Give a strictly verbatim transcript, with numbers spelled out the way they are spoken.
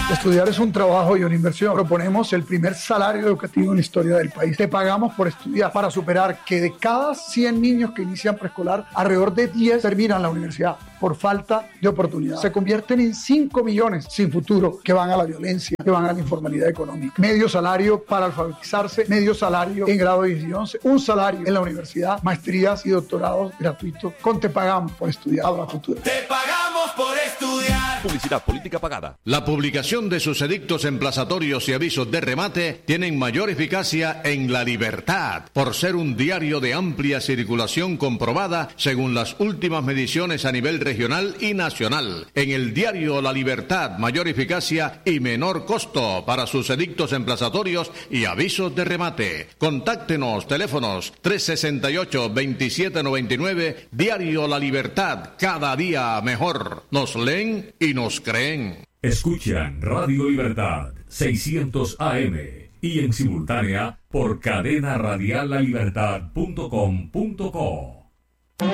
Estudiar es un trabajo y una inversión. Proponemos el primer salario educativo en la historia del país. Te pagamos por estudiar para superar que de cada cien niños que inician preescolar, alrededor de diez terminan la universidad por falta de oportunidad. Se convierten en cinco millones sin futuro que van a la violencia, que van a la informalidad económica. Medio salario para alfabetizarse, medio salario en grado diez y once, un salario en la universidad, maestrías y doctorados gratuitos. Con Te Pagamos por Estudiar Habla Futuro. Te pagamos por estudiar. Publicidad política pagada. La publicación de sus edictos emplazatorios y avisos de remate tienen mayor eficacia en La Libertad, por ser un diario de amplia circulación comprobada según las últimas mediciones a nivel regional y nacional. En el diario La Libertad, mayor eficacia y menor costo para sus edictos emplazatorios y avisos de remate. Contáctenos, teléfonos tres sesenta y ocho, veintisiete noventa y nueve, Diario La Libertad, cada día mejor. Nos leen y nos creen. Escuchan Radio Libertad seiscientos A M y en simultánea por cadena radial la libertad punto com punto co.